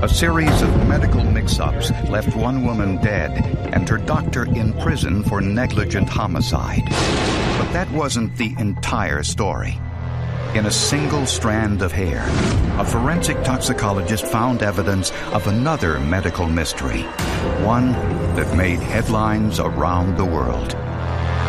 A series of medical mix-ups left one woman dead and her doctor in prison for negligent homicide. But that wasn't the entire story. In a single strand of hair, a forensic toxicologist found evidence of another medical mystery, one that made headlines around the world.